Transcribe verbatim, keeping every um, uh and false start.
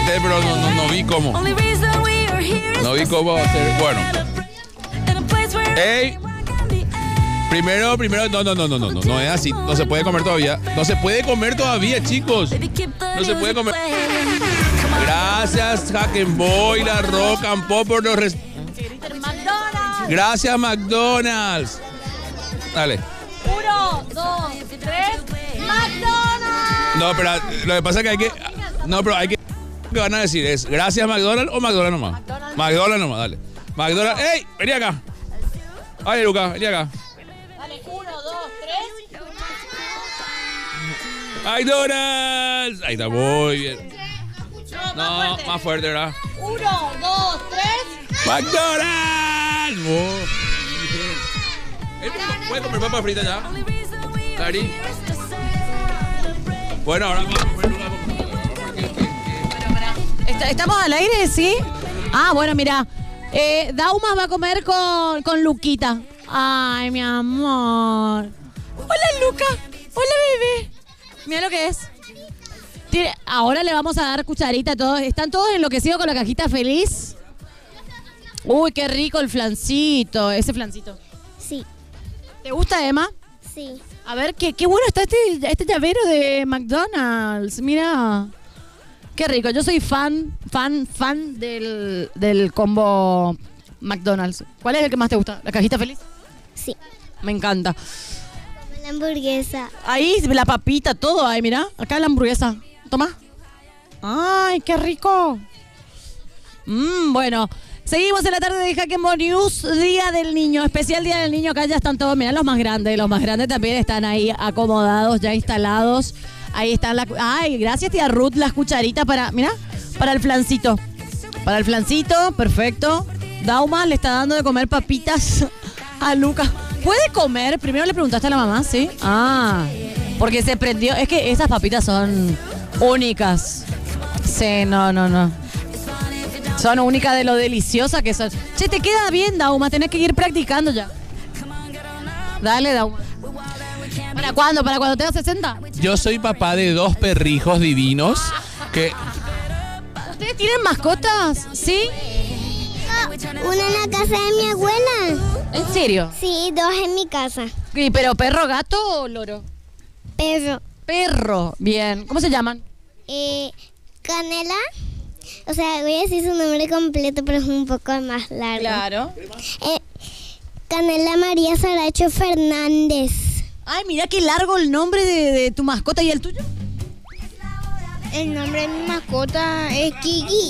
intenté, pero no, no, no vi cómo. No vi cómo hacer. Bueno. Ey. Primero, primero, no, no, no, no, no, no, no es así. No se puede comer todavía. No se puede comer todavía, chicos. No se puede comer. Gracias, Hackenboy, la Rock and Pop por los res... Gracias, McDonald's. Dale. Uno, dos, tres, McDonald's. No, pero lo que pasa es que hay que... No, pero hay que... ¿Qué van a decir? ¿Es gracias McDonald's o McDonald's nomás? McDonald's, McDonald's nomás, dale. McDonald's, ¡ey! Vení acá. Dale, Luca, vení acá. Dale, uno, dos, tres. McDonald's. Ahí está, muy bien. No, más fuerte, ¿verdad? Uno, dos, tres. McDonald's. Muy bien. ¿Puede comer papa frita ya? Cari. Bueno, ahora vamos a comer Luca. ¿Estamos al aire, sí? Ah, bueno, mira. Eh, Daumas va a comer con, con Luquita. Ay, mi amor. Hola, Luca. Hola, bebé. Mira lo que es. Tiene, ahora le vamos a dar cucharita a todos. ¿Están todos enloquecidos con la cajita feliz? Uy, qué rico el flancito. Ese flancito. Sí. ¿Te gusta, Emma? Sí. A ver, qué, qué bueno está este, este llavero de McDonald's. Mira. Qué rico. Yo soy fan, fan, fan del, del combo McDonald's. ¿Cuál es el que más te gusta? ¿La cajita feliz? Sí. Me encanta. Como la hamburguesa. Ahí, la papita, todo. Ahí, mira. Acá la hamburguesa. Toma. Ay, qué rico. Mm, bueno. Seguimos en la tarde de Hackenboy News, Día del Niño, especial Día del Niño. Acá ya están todos, mirá los más grandes, los más grandes también están ahí acomodados, ya instalados. Ahí están las... Ay, gracias tía Ruth, las cucharitas para, mira, para el flancito. Para el flancito, perfecto. Dauma le está dando de comer papitas a Lucas. ¿Puede comer? Primero le preguntaste a la mamá, ¿sí? Ah, porque se prendió. Es que esas papitas son únicas. Sí, no, no, no. Son únicas de lo deliciosa que son. Che, te queda bien, Dauma. Tenés que ir practicando ya. Dale, Dauma. ¿Para cuándo? ¿Para cuando tengas sesenta? Yo soy papá de dos perrijos divinos que... ¿Ustedes tienen mascotas? ¿Sí? Una en la casa de mi abuela. ¿En serio? Sí, dos en mi casa. Sí, pero ¿perro, gato o loro? Perro. Perro, bien. ¿Cómo se llaman? Eh, Canela. O sea, voy a decir su nombre completo, pero es un poco más largo. Claro. Eh, Canela María Saracho Fernández. Ay, mira qué largo el nombre de, de tu mascota. ¿Y el tuyo? El nombre de mi mascota es Kiki.